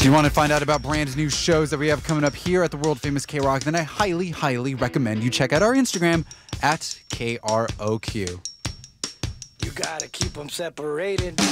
If you want to find out about brand new shows that we have coming up here at the world famous K-Rock, then I highly, highly recommend you check out our Instagram at KROQ. You gotta keep them separated.